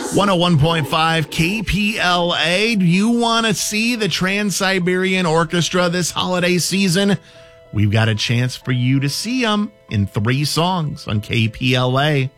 101.5 KPLA. Do you want to see the Trans-Siberian Orchestra this holiday season? We've got a chance for you to see them in 3 songs on KPLA.